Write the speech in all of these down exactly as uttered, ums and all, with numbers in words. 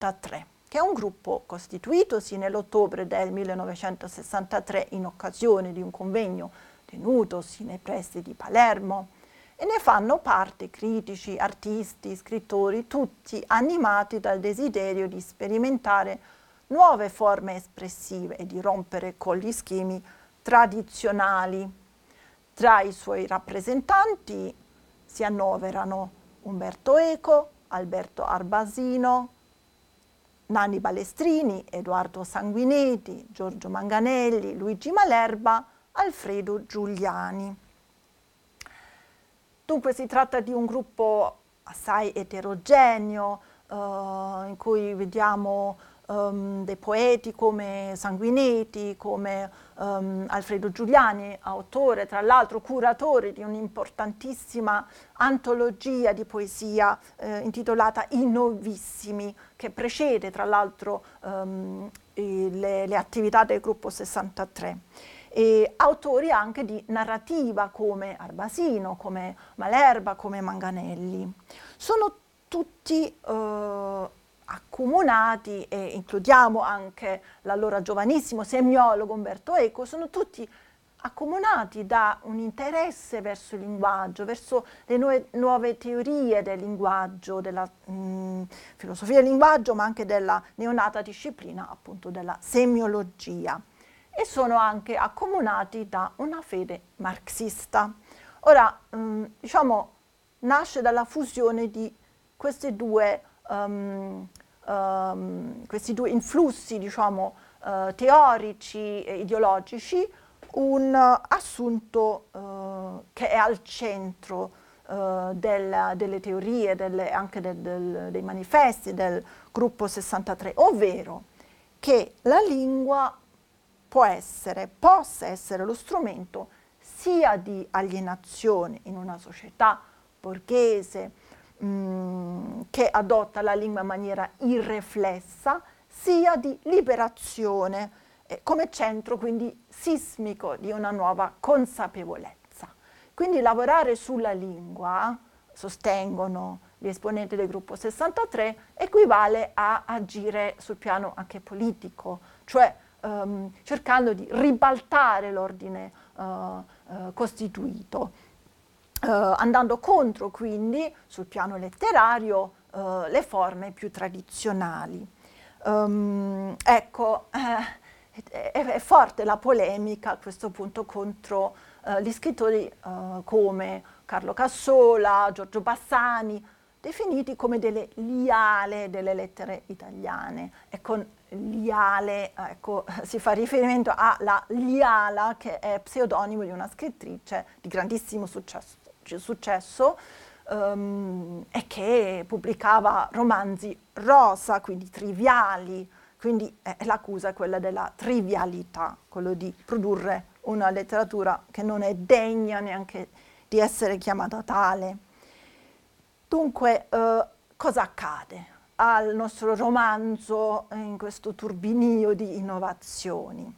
sessantatré, che è un gruppo costituitosi nell'ottobre del millenovecentosessantatré in occasione di un convegno tenutosi nei pressi di Palermo, e ne fanno parte critici, artisti, scrittori, tutti animati dal desiderio di sperimentare nuove forme espressive e di rompere con gli schemi tradizionali. Tra i suoi rappresentanti si annoverano Umberto Eco, Alberto Arbasino, Nanni Balestrini, Edoardo Sanguinetti, Giorgio Manganelli, Luigi Malerba, Alfredo Giuliani. Dunque si tratta di un gruppo assai eterogeneo, eh, in cui vediamo um, dei poeti come Sanguinetti, come um, Alfredo Giuliani, autore, tra l'altro curatore di un'importantissima antologia di poesia eh, intitolata I Novissimi, che precede tra l'altro um, le, le attività del gruppo sessantatré. E autori anche di narrativa come Arbasino, come Malerba, come Manganelli. Sono tutti eh, accomunati, e includiamo anche l'allora giovanissimo semiologo Umberto Eco, sono tutti accomunati da un interesse verso il linguaggio, verso le nuove, nuove teorie del linguaggio, della mh, filosofia del linguaggio, ma anche della neonata disciplina appunto della semiologia. E sono anche accomunati da una fede marxista. Ora, mh, diciamo, nasce dalla fusione di questi due, um, um, questi due influssi, diciamo, uh, teorici e ideologici, un uh, assunto uh, che è al centro uh, del, delle teorie, delle, anche del, del, dei manifesti del gruppo sessantatré, ovvero che la lingua può essere, possa essere lo strumento sia di alienazione in una società borghese mh, che adotta la lingua in maniera irreflessa, sia di liberazione eh, come centro quindi sismico di una nuova consapevolezza. Quindi lavorare sulla lingua, sostengono gli esponenti del gruppo sessantatré, equivale a agire sul piano anche politico, cioè Um, cercando di ribaltare l'ordine uh, uh, costituito, uh, andando contro quindi sul piano letterario uh, le forme più tradizionali. Um, ecco, eh, è, è forte la polemica a questo punto contro uh, gli scrittori uh, come Carlo Cassola, Giorgio Bassani, definiti come delle liale delle lettere italiane. E con liale, ecco, si fa riferimento alla Liala, che è pseudonimo di una scrittrice di grandissimo successo, successo um, e che pubblicava romanzi rosa, quindi triviali, quindi eh, l'accusa è quella della trivialità, quello di produrre una letteratura che non è degna neanche di essere chiamata tale. Dunque, eh, cosa accade al nostro romanzo in questo turbinio di innovazioni?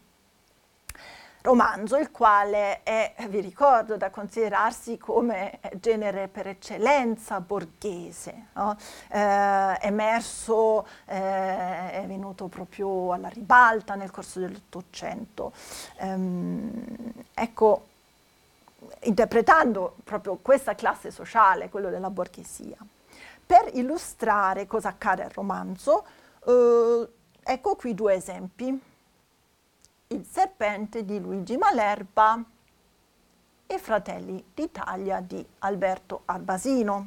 Romanzo il quale è, vi ricordo, da considerarsi come genere per eccellenza borghese, no? eh, emerso, eh, è venuto proprio alla ribalta nel corso dell'Ottocento. Ehm, ecco, interpretando proprio questa classe sociale, quello della borghesia. Per illustrare cosa accade al romanzo, eh, ecco qui due esempi. Il Serpente di Luigi Malerba e Fratelli d'Italia di Alberto Arbasino.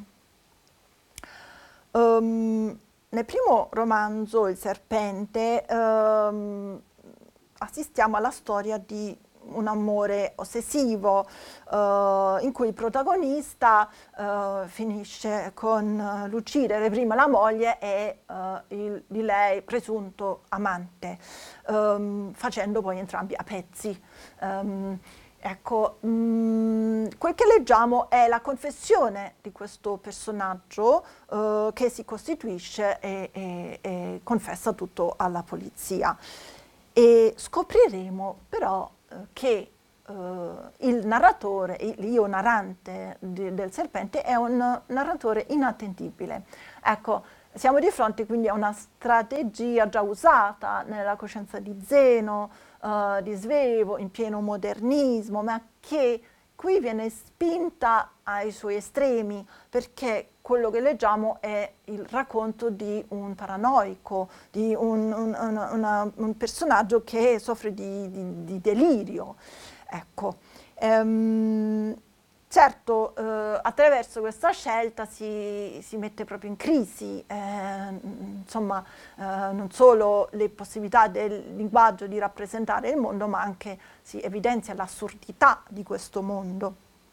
Um, nel primo romanzo, Il Serpente, um, assistiamo alla storia di un amore ossessivo uh, in cui il protagonista uh, finisce con uh, l'uccidere prima la moglie e uh, il, di lei presunto amante, um, facendo poi entrambi a pezzi. Um, ecco, um, quel che leggiamo è la confessione di questo personaggio uh, che si costituisce e, e, e confessa tutto alla polizia. E scopriremo però che uh, il narratore, l'io narrante di, del Serpente, è un narratore inattendibile. Ecco, siamo di fronte quindi a una strategia già usata nella coscienza di Zeno, uh, di Svevo, in pieno modernismo, ma che qui viene spinta ai suoi estremi, perché quello che leggiamo è il racconto di un paranoico, di un, un, una, una, un personaggio che soffre di, di, di delirio. Ecco. Um, certo, eh, attraverso questa scelta si, si mette proprio in crisi, eh, insomma, eh, non solo le possibilità del linguaggio di rappresentare il mondo, ma anche si evidenzia l'assurdità di questo mondo.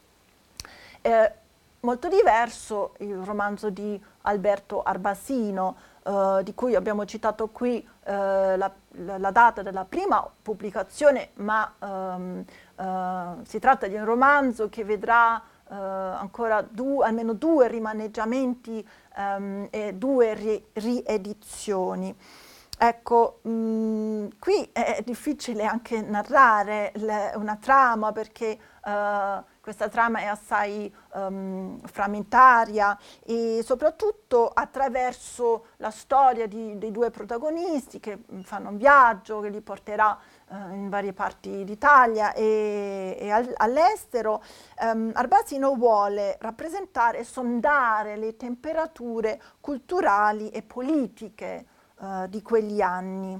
Eh, molto diverso il romanzo di Alberto Arbasino, eh, di cui abbiamo citato qui eh, la, la, la data della prima pubblicazione, ma ehm, eh, si tratta di un romanzo che vedrà eh, ancora due, almeno due rimaneggiamenti ehm, e due ri, riedizioni. Ecco, mh, qui è difficile anche narrare le, una trama, perché uh, questa trama è assai um, frammentaria, e soprattutto attraverso la storia di, dei due protagonisti che fanno un viaggio che li porterà uh, in varie parti d'Italia e, e al, all'estero. um, Arbasino vuole rappresentare e sondare le temperature culturali e politiche Uh, di quegli anni.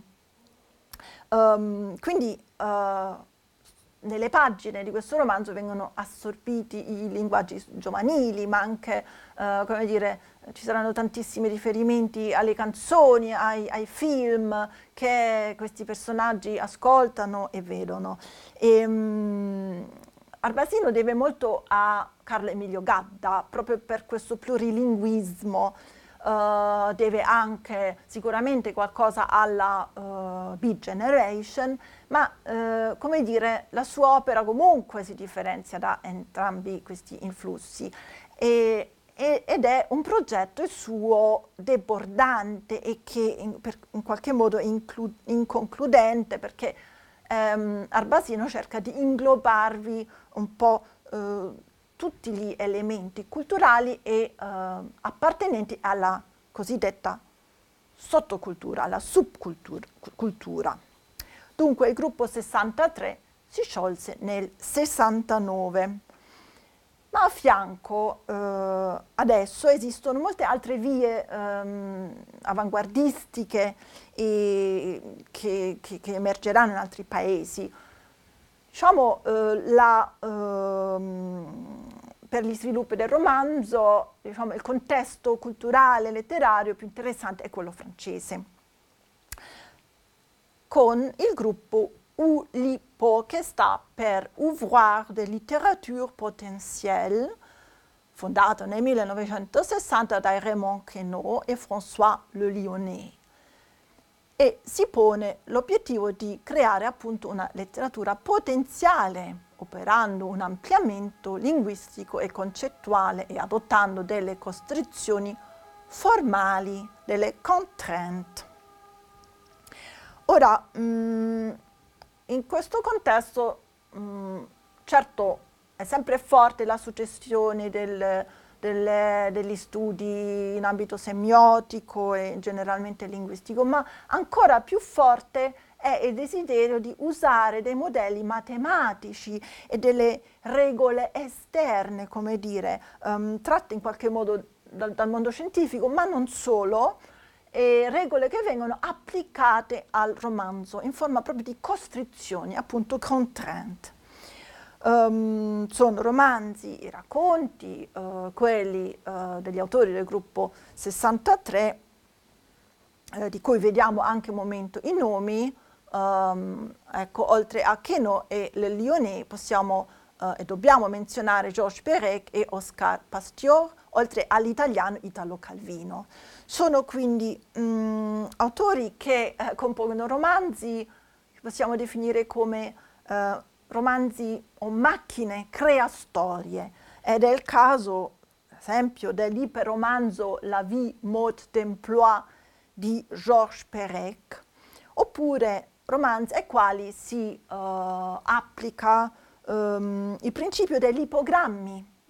Um, quindi uh, nelle pagine di questo romanzo vengono assorbiti i linguaggi giovanili, ma anche, uh, come dire, ci saranno tantissimi riferimenti alle canzoni, ai, ai film che questi personaggi ascoltano e vedono. E, um, Arbasino deve molto a Carlo Emilio Gadda, proprio per questo plurilinguismo. Uh, deve anche sicuramente qualcosa alla uh, Beat Generation, ma uh, come dire, la sua opera comunque si differenzia da entrambi questi influssi, e, e, ed è un progetto il suo debordante e che in, per, in qualche modo è inconcludente, perché um, Arbasino cerca di inglobarvi un po' uh, tutti gli elementi culturali e eh, appartenenti alla cosiddetta sottocultura, alla subcultura. Dunque il gruppo sessantatré si sciolse nel sessantanove, ma a fianco eh, adesso esistono molte altre vie ehm, avanguardistiche e che, che, che emergeranno in altri paesi. Diciamo, eh, la, ehm, per gli sviluppi del romanzo, diciamo, il contesto culturale e letterario più interessante è quello francese, con il gruppo Oulipo, che sta per Ouvroir de Littérature Potentielle, fondato nel millenovecentosessanta da Raymond Queneau e François Le Lyonnais, e si pone l'obiettivo di creare appunto una letteratura potenziale, operando un ampliamento linguistico e concettuale e adottando delle costrizioni formali, delle contrainte. Ora, mh, in questo contesto, mh, certo, è sempre forte la suggestione del Delle, degli studi in ambito semiotico e generalmente linguistico, ma ancora più forte è il desiderio di usare dei modelli matematici e delle regole esterne, come dire, um, tratte in qualche modo dal, dal mondo scientifico, ma non solo, e regole che vengono applicate al romanzo in forma proprio di costrizioni, appunto contrainte. Um, sono romanzi e racconti, uh, quelli uh, degli autori del gruppo sessantatré, eh, di cui vediamo anche un momento i nomi. Um, ecco, oltre a Queneau e Le Lyonnais possiamo uh, e dobbiamo menzionare Georges Perec e Oscar Pastior, oltre all'italiano Italo Calvino. Sono quindi um, autori che uh, compongono romanzi che possiamo definire come uh, romanzi o macchine crea storie, ed è il caso, ad esempio, dell'iperromanzo La vie mode d'emploi di Georges Perec, oppure romanzi ai quali si uh, applica um, il principio degli ipogrammi,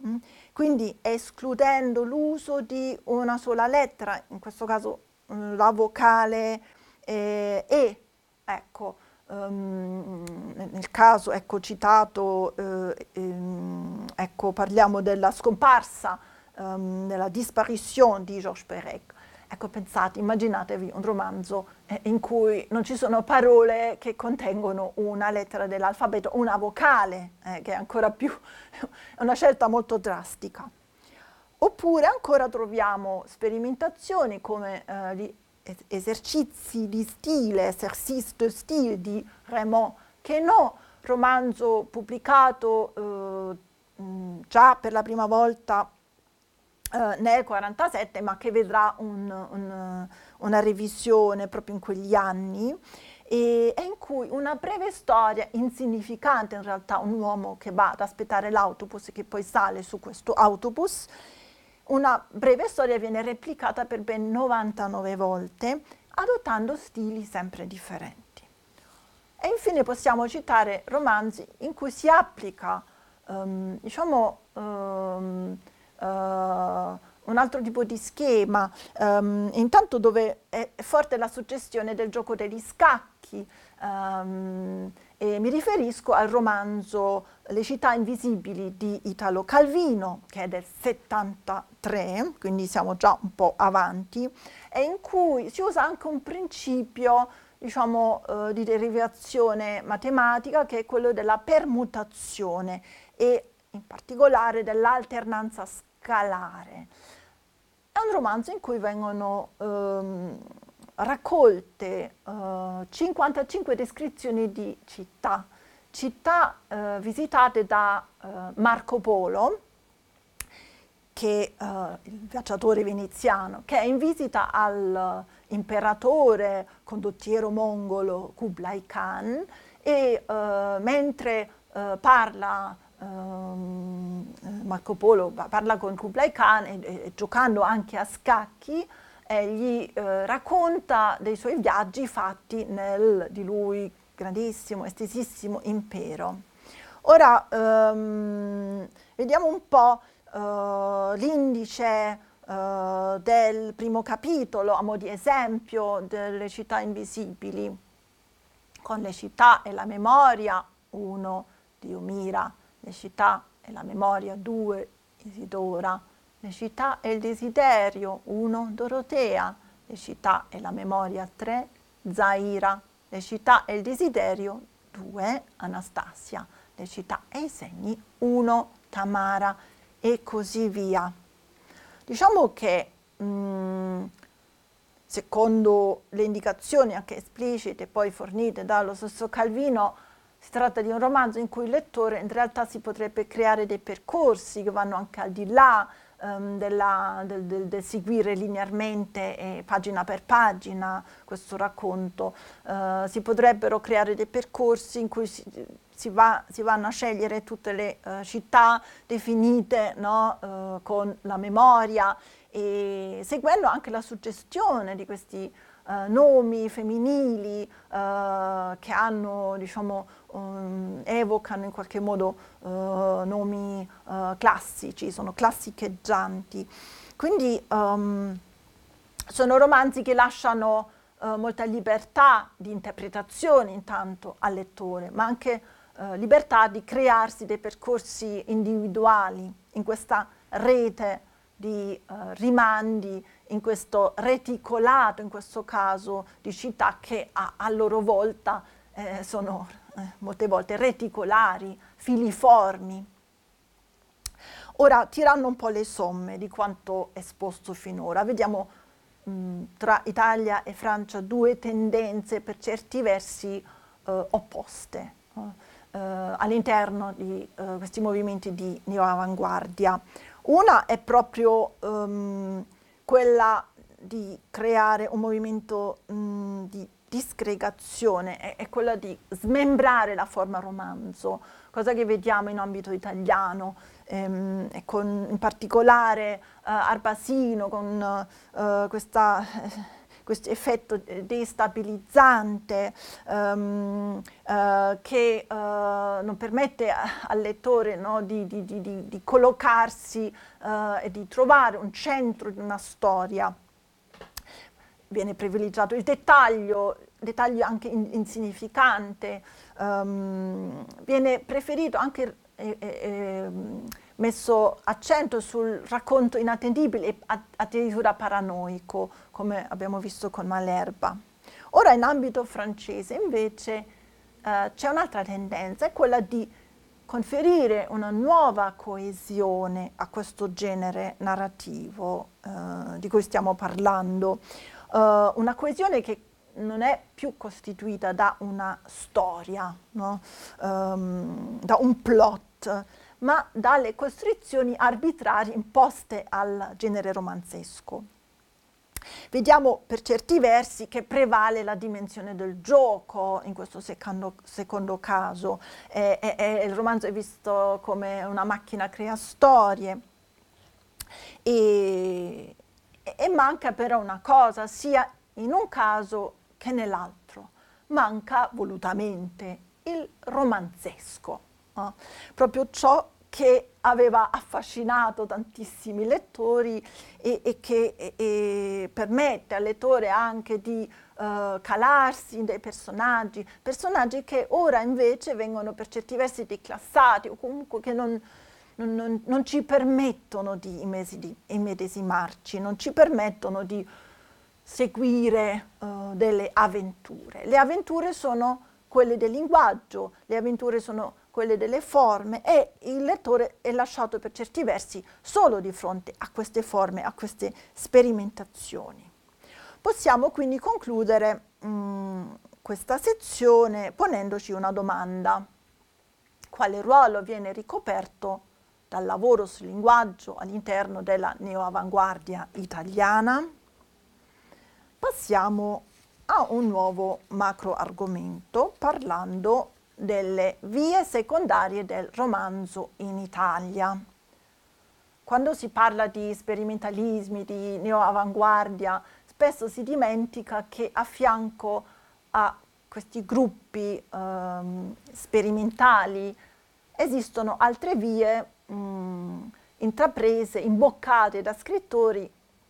Mm? Quindi escludendo l'uso di una sola lettera, in questo caso mm, la vocale eh, E, ecco, um, nel caso ecco, citato, eh, ehm, ecco, parliamo della scomparsa, um, della disparition di Georges Perec. Ecco, pensate, immaginatevi un romanzo eh, in cui non ci sono parole che contengono una lettera dell'alfabeto, una vocale, eh, che è ancora più, è una scelta molto drastica. Oppure ancora troviamo sperimentazioni come eh, gli esercizi di stile, exercice de style di Raymond Queneau, romanzo pubblicato eh, mh, già per la prima volta Uh, nel quarantasette, ma che vedrà un, un, una revisione proprio in quegli anni, e, e in cui una breve storia insignificante, in realtà un uomo che va ad aspettare l'autobus e che poi sale su questo autobus, una breve storia viene replicata per ben novantanove volte, adottando stili sempre differenti. E infine possiamo citare romanzi in cui si applica, um, diciamo, um, Uh, un altro tipo di schema, um, intanto dove è forte la suggestione del gioco degli scacchi, um, e mi riferisco al romanzo Le città invisibili di Italo Calvino, che è del settantatré, quindi siamo già un po' avanti, e in cui si usa anche un principio, diciamo, uh, di derivazione matematica, che è quello della permutazione e in particolare dell'alternanza scalare. È un romanzo in cui vengono ehm, raccolte eh, cinquantacinque descrizioni di città, città eh, visitate da eh, Marco Polo, che eh, il viaggiatore veneziano, che è in visita all'imperatore condottiero mongolo Kublai Khan, e eh, mentre eh, parla Marco Polo parla con Kublai Khan e, e, e giocando anche a scacchi eh, gli eh, racconta dei suoi viaggi fatti nel di lui grandissimo, estesissimo impero. Ora ehm, vediamo un po' eh, l'indice eh, del primo capitolo a mo' di esempio delle città invisibili, con le città e la memoria, uno di Omira, le città e la memoria, due, Isidora, le città e il desiderio, uno, Dorotea, le città e la memoria, tre, Zaira, le città e il desiderio, due, Anastasia, le città e i segni, uno, Tamara, e così via. Diciamo che mh, secondo le indicazioni anche esplicite poi fornite dallo stesso Calvino, si tratta di un romanzo in cui il lettore in realtà si potrebbe creare dei percorsi che vanno anche al di là um, della, del, del, del seguire linearmente e pagina per pagina questo racconto. Uh, si potrebbero creare dei percorsi in cui si, si, va, si vanno a scegliere tutte le uh, città definite, no, uh, con la memoria, e seguendo anche la suggestione di questi Uh, nomi femminili uh, che hanno, diciamo, um, evocano in qualche modo uh, nomi uh, classici, sono classicheggianti. Quindi um, sono romanzi che lasciano uh, molta libertà di interpretazione intanto al lettore, ma anche uh, libertà di crearsi dei percorsi individuali in questa rete di uh, rimandi, in questo reticolato, in questo caso, di città che a, a loro volta eh, sono eh, molte volte reticolari, filiformi. Ora, tirando un po' le somme di quanto esposto finora, vediamo mh, tra Italia e Francia due tendenze per certi versi eh, opposte eh, all'interno di eh, questi movimenti di neoavanguardia. Una è proprio um, quella di creare un movimento mh, di disgregazione, è, è quella di smembrare la forma romanzo, cosa che vediamo in ambito italiano, ehm, e con in particolare uh, Arbasino, con uh, questa questo effetto destabilizzante um, uh, che uh, non permette al lettore, no, di, di, di, di collocarsi uh, e di trovare un centro di una storia. Viene privilegiato il dettaglio, dettaglio anche in, insignificante, um, viene preferito anche eh, eh, messo accento sul racconto inattendibile e addirittura paranoico, come abbiamo visto con Malherbe. Ora in ambito francese invece eh, c'è un'altra tendenza, è quella di conferire una nuova coesione a questo genere narrativo eh, di cui stiamo parlando. Uh, una coesione che non è più costituita da una storia, no? um, da un plot, ma dalle costrizioni arbitrarie imposte al genere romanzesco. Vediamo per certi versi che prevale la dimensione del gioco in questo secondo, secondo caso. E, e, e il romanzo è visto come una macchina crea storie. E, E manca però una cosa, sia in un caso che nell'altro. Manca volutamente il romanzesco, no? Proprio ciò che aveva affascinato tantissimi lettori e, e che e, e permette al lettore anche di uh, calarsi in dei personaggi, personaggi che ora invece vengono per certi versi declassati o comunque che non... Non, non, non ci permettono di immedesimarci, non ci permettono di seguire uh, delle avventure. Le avventure sono quelle del linguaggio, le avventure sono quelle delle forme e il lettore è lasciato per certi versi solo di fronte a queste forme, a queste sperimentazioni. Possiamo quindi concludere mh, questa sezione ponendoci una domanda. Quale ruolo viene ricoperto dal lavoro sul linguaggio all'interno della neoavanguardia italiana? Passiamo a un nuovo macro argomento parlando delle vie secondarie del romanzo in Italia. Quando si parla di sperimentalismi, di neoavanguardia, spesso si dimentica che a fianco a questi gruppi ehm, sperimentali esistono altre vie mh, intraprese, imboccate da scrittori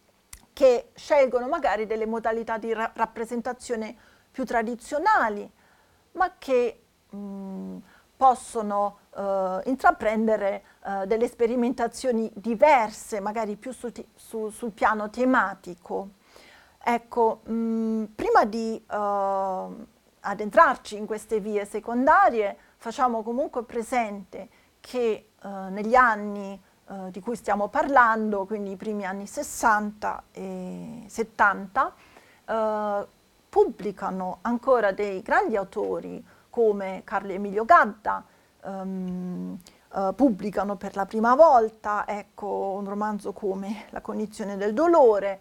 che scelgono magari delle modalità di ra- rappresentazione più tradizionali, ma che mh, possono uh, intraprendere uh, delle sperimentazioni diverse, magari più su ti- su, sul piano tematico. Ecco, mh, prima di uh, addentrarci in queste vie secondarie, facciamo comunque presente che uh, negli anni uh, di cui stiamo parlando, quindi i primi anni sessanta e settanta, uh, pubblicano ancora dei grandi autori come Carlo Emilio Gadda, um, uh, pubblicano per la prima volta, ecco, un romanzo come La cognizione del dolore,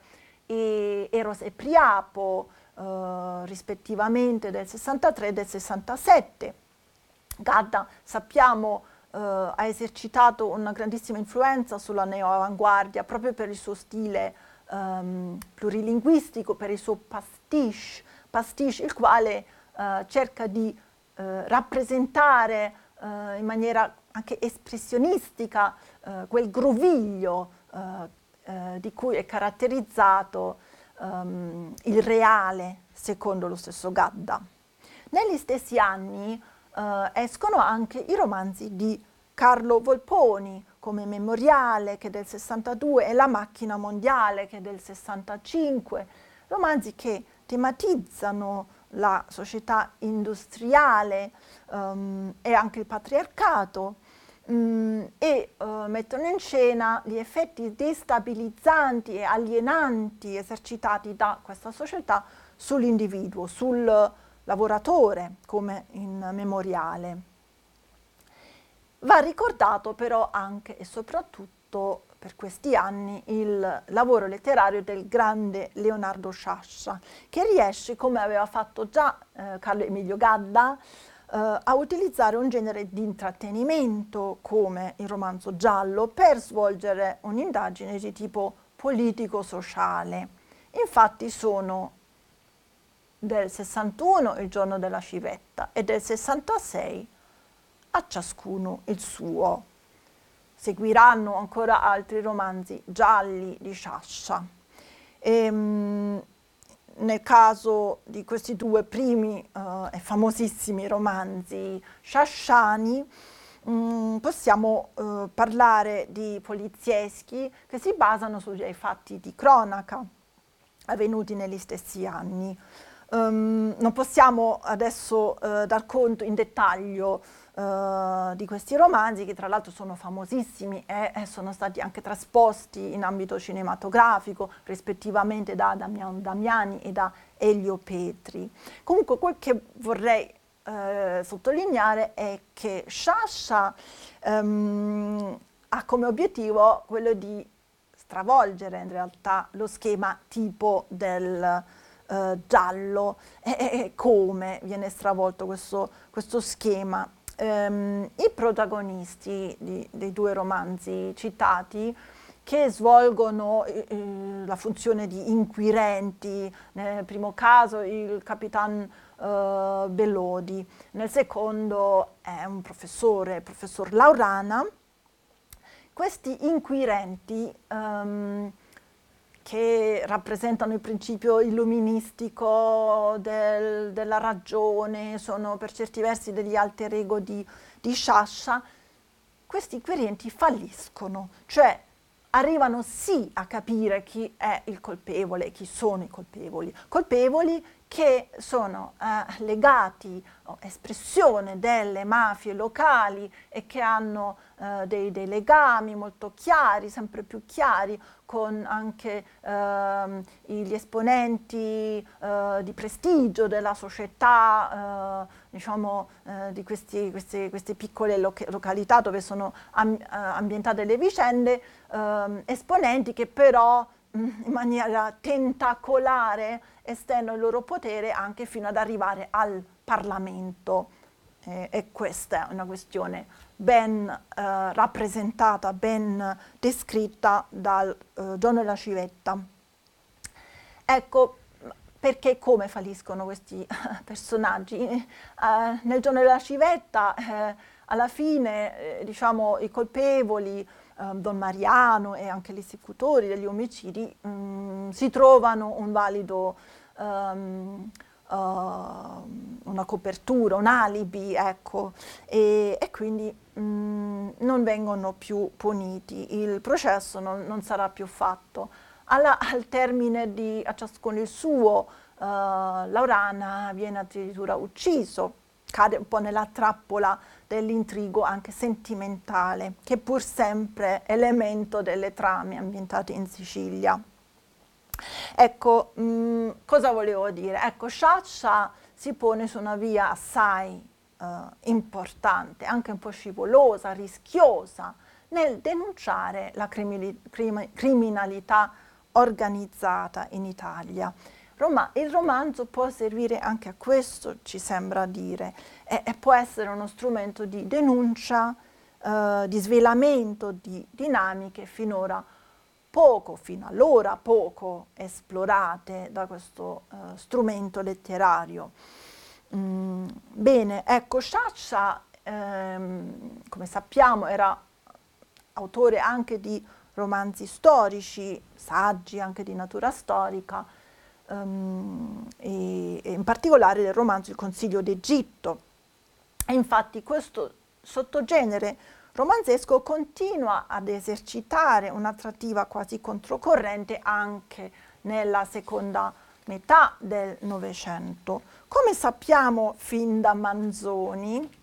e Eros e Priapo, uh, rispettivamente del sessantatré e del sessantasette. Gadda, sappiamo, uh, ha esercitato una grandissima influenza sulla neoavanguardia proprio per il suo stile um, plurilinguistico, per il suo pastiche, pastiche il quale uh, cerca di uh, rappresentare uh, in maniera anche espressionistica uh, quel groviglio uh, uh, di cui è caratterizzato um, il reale, secondo lo stesso Gadda. Negli stessi anni Uh, escono anche i romanzi di Carlo Volponi, come Memoriale, che è del sessantadue, e La macchina mondiale, che è del sessantacinque, romanzi che tematizzano la società industriale um, e anche il patriarcato um, e uh, mettono in scena gli effetti destabilizzanti e alienanti esercitati da questa società sull'individuo, sul lavoratore, come in Memoriale. Va ricordato però anche e soprattutto per questi anni il lavoro letterario del grande Leonardo Sciascia, che riesce, come aveva fatto già eh, Carlo Emilio Gadda, eh, a utilizzare un genere di intrattenimento come il romanzo giallo per svolgere un'indagine di tipo politico-sociale. Infatti sono del sessantuno Il giorno della civetta e del sessantasei A ciascuno il suo. Seguiranno ancora altri romanzi gialli di Sciascia. Ehm, nel caso di questi due primi eh, e famosissimi romanzi sciasciani, mh, possiamo eh, parlare di polizieschi che si basano sui fatti di cronaca avvenuti negli stessi anni. Um, non possiamo adesso uh, dar conto in dettaglio uh, di questi romanzi, che tra l'altro sono famosissimi e, e sono stati anche trasposti in ambito cinematografico, rispettivamente da Damiano Damiani e da Elio Petri. Comunque quel che vorrei uh, sottolineare è che Sciascia um, ha come obiettivo quello di stravolgere in realtà lo schema tipo del Uh, giallo e, e come viene stravolto questo, questo schema. Um, I protagonisti di, dei due romanzi citati, che svolgono eh, la funzione di inquirenti, nel primo caso il capitan uh, Bellodi, nel secondo è un professore, il professor Laurana. Questi inquirenti um, che rappresentano il principio illuministico del, della ragione, sono per certi versi degli alter ego di, di Sciascia, questi inquirenti falliscono, cioè arrivano sì a capire chi è il colpevole, chi sono i colpevoli, colpevoli che sono eh, legati o espressione delle mafie locali e che hanno eh, dei, dei legami molto chiari, sempre più chiari, con anche eh, gli esponenti eh, di prestigio della società, eh, diciamo, eh, di questi, questi, queste piccole loca- località dove sono am- ambientate le vicende, eh, esponenti che però in maniera tentacolare estendono il loro potere anche fino ad arrivare al Parlamento. Eh, e questa è una questione ben eh, rappresentata, ben descritta dal eh, Giorno della civetta. Ecco, perché come falliscono questi personaggi? Eh, nel Giorno della civetta, eh, alla fine, eh, diciamo, i colpevoli, Don Mariano e anche gli esecutori degli omicidi mh, si trovano un valido, um, uh, una copertura, un alibi, ecco, e, e quindi mh, non vengono più puniti, il processo non, non sarà più fatto. Alla, al termine di A ciascuno il suo, uh, Laurana viene addirittura ucciso, cade un po' nella trappola dell'intrigo anche sentimentale, che pur sempre è elemento delle trame ambientate in Sicilia. Ecco, mh, cosa volevo dire? Ecco, Sciascia si pone su una via assai eh, importante, anche un po' scivolosa, rischiosa, nel denunciare la crimi- crimi- criminalità organizzata in Italia. Roma, il romanzo può servire anche a questo, ci sembra dire, e, e può essere uno strumento di denuncia, eh, di svelamento di dinamiche finora poco, fino allora poco esplorate da questo eh, strumento letterario. Mm, bene, ecco, Sciascia, ehm, come sappiamo, era autore anche di romanzi storici, saggi anche di natura storica, Um, e, e in particolare del romanzo Il Consiglio d'Egitto. E infatti questo sottogenere romanzesco continua ad esercitare un'attrattiva quasi controcorrente anche nella seconda metà del Novecento. Come sappiamo fin da Manzoni,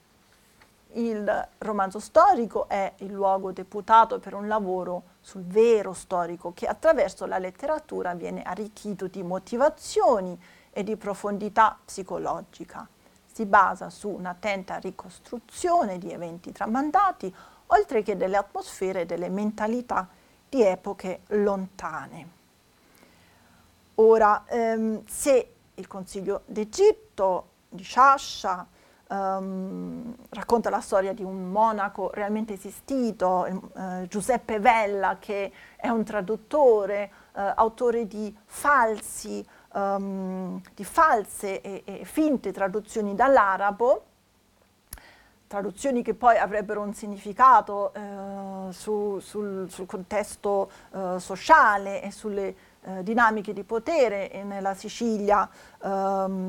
il romanzo storico è il luogo deputato per un lavoro sul vero storico che attraverso la letteratura viene arricchito di motivazioni e di profondità psicologica. Si basa su un'attenta ricostruzione di eventi tramandati, oltre che delle atmosfere e delle mentalità di epoche lontane. Ora, ehm, se il Consiglio d'Egitto di Sciascia Um, racconta la storia di un monaco realmente esistito, eh, Giuseppe Vella, che è un traduttore, eh, autore di falsi um, di false e, e finte traduzioni dall'arabo, traduzioni che poi avrebbero un significato eh, su, sul, sul contesto eh, sociale e sulle eh, dinamiche di potere. E nella Sicilia ehm,